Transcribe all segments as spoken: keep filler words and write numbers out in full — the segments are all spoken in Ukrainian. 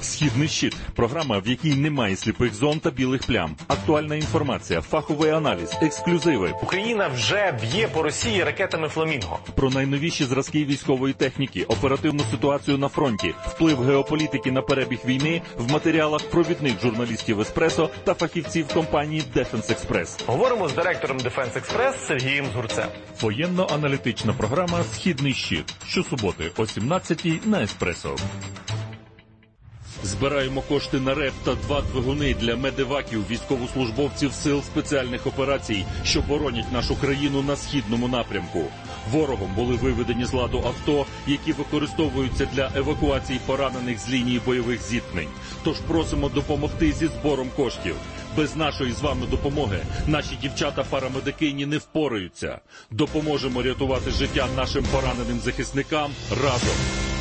«Східний щит» – програма, в якій немає сліпих зон та білих плям. Актуальна інформація, фаховий аналіз, ексклюзиви. Україна вже б'є по Росії ракетами «Фламінго». Про найновіші зразки військової техніки, оперативну ситуацію на фронті, вплив геополітики на перебіг війни в матеріалах провідних журналістів «Еспресо» та фахівців компанії «Дефенс Експрес». Говоримо з директором «Дефенс Експрес» Сергієм Згурцем. Воєнно-аналітична програма «Східний щит». Щосуботи о сімнадцятій на «Еспресо». Збираємо кошти на РЕП та два двигуни для медеваків військовослужбовців Сил спеціальних операцій, що боронять нашу країну на східному напрямку. Ворогом були виведені з ладу авто, які використовуються для евакуації поранених з лінії бойових зіткнень. Тож просимо допомогти зі збором коштів. Без нашої з вами допомоги наші дівчата-парамедикині не впораються. Допоможемо рятувати життя нашим пораненим захисникам разом.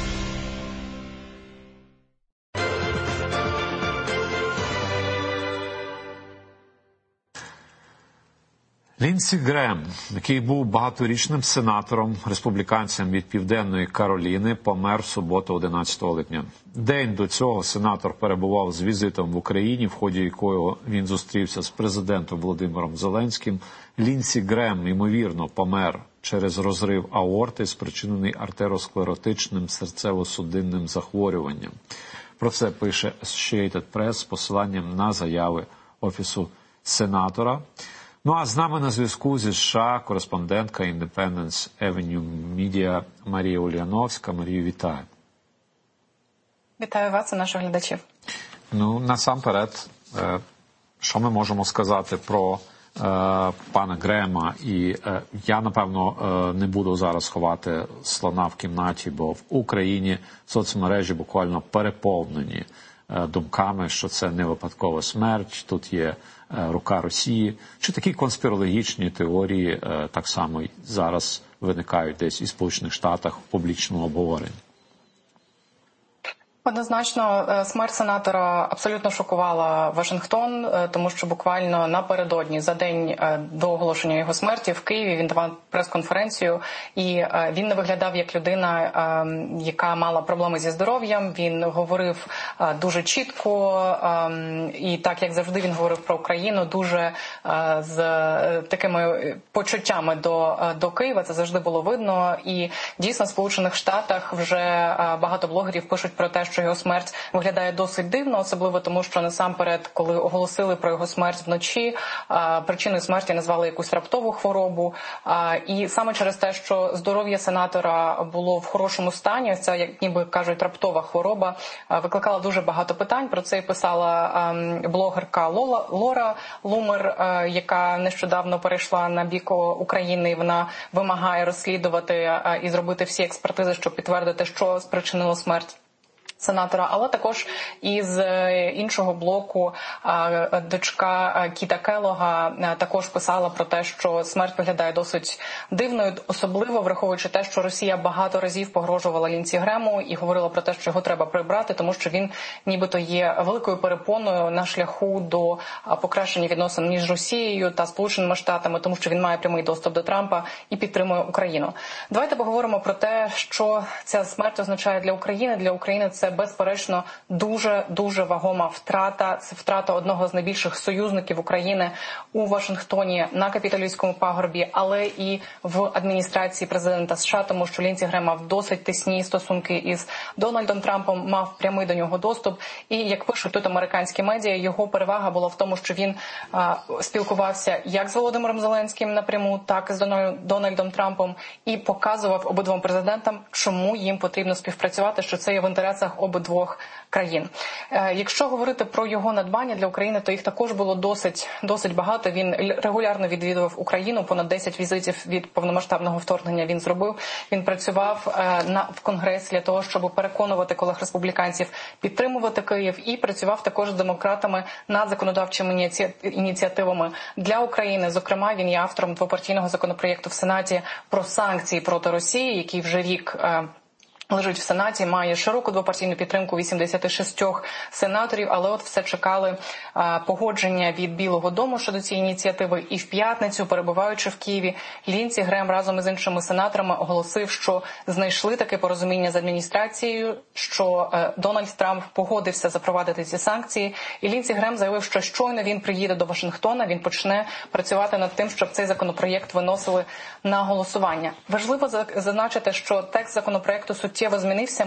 Лінсі Грем, який був багаторічним сенатором, республіканцем від Південної Кароліни, помер в суботу одинадцятого липня. День до цього сенатор перебував з візитом в Україні, в ході якого він зустрівся з президентом Володимиром Зеленським. Лінсі Грем, ймовірно, помер через розрив аорти, спричинений артеросклеротичним серцево-судинним захворюванням. Про це пише Associated Press з посиланням на заяви Офісу сенатора. Ну а з нами на зв'язку зі США кореспондентка Independence Avenue Media Марія Ульяновська. Марію, вітаю. Вітаю вас і наших глядачів. Ну, насамперед, що ми можемо сказати про пана Грема? І я, напевно, не буду зараз ховати слона в кімнаті, бо в Україні соцмережі буквально переповнені думками, що це не випадкова смерть, тут є рука Росії. Чи такі конспірологічні теорії так само зараз виникають десь і в Сполучених Штатах в публічному обговоренні? Однозначно, смерть сенатора абсолютно шокувала Вашингтон, тому що буквально напередодні, за день до оголошення його смерті, в Києві він давав прес-конференцію, і він не виглядав як людина, яка мала проблеми зі здоров'ям. Він говорив дуже чітко, і так, як завжди, він говорив про Україну дуже з такими почуттями до, до Києва. Це завжди було видно. І дійсно в Сполучених Штатах вже багато блогерів пишуть про те, що його смерть виглядає досить дивно, особливо тому, що насамперед, коли оголосили про його смерть вночі, причиною смерті назвали якусь раптову хворобу. І саме через те, що здоров'я сенатора було в хорошому стані, ця, як ніби кажуть, раптова хвороба, викликала дуже багато питань. Про це і писала блогерка Лола, Лора Лумер, яка нещодавно перейшла на бік України. Вона вимагає розслідувати і зробити всі експертизи, щоб підтвердити, що спричинило смерть сенатора, але також із іншого блоку дочка Кіта Келлога також писала про те, що смерть виглядає досить дивною, особливо враховуючи те, що Росія багато разів погрожувала Лінсі Грему і говорила про те, що його треба прибрати, тому що він нібито є великою перепоною на шляху до покращення відносин між Росією та Сполученими Штатами, тому що він має прямий доступ до Трампа і підтримує Україну. Давайте поговоримо про те, що ця смерть означає для України. Для України це безперечно дуже-дуже вагома втрата. Це втрата одного з найбільших союзників України у Вашингтоні на Капітолійському пагорбі, але і в адміністрації президента США, тому що Лінсі Грем мав досить тісні стосунки із Дональдом Трампом, мав прямий до нього доступ. І, як пишуть тут американські медіа, його перевага була в тому, що він а, спілкувався як з Володимиром Зеленським напряму, так і з Дональдом Трампом, і показував обидвом президентам, чому їм потрібно співпрацювати, що це є в інтересах обидвох країн. Якщо говорити про його надбання для України, то їх також було досить, досить багато. Він регулярно відвідував Україну, понад десять візитів від повномасштабного вторгнення він зробив. Він працював на, в Конгресі для того, щоб переконувати колег-республіканців підтримувати Київ, і працював також з демократами над законодавчими ініціативами для України. Зокрема, він є автором двопартійного законопроєкту в Сенаті про санкції проти Росії, який вже рік лежить в Сенаті, має широку двопартійну підтримку вісімдесят шість сенаторів, але от все чекали а, погодження від Білого дому щодо цієї ініціативи. І в п'ятницю, перебуваючи в Києві, Лінсі Грем разом із іншими сенаторами оголосив, що знайшли таке порозуміння з адміністрацією, що е, Дональд Трамп погодився запровадити ці санкції. І Лінсі Грем заявив, що щойно він приїде до Вашингтона, він почне працювати над тим, щоб цей законопроєкт виносили на голосування. Важливо зазначити, що текст законопроєкту суттєво змінився.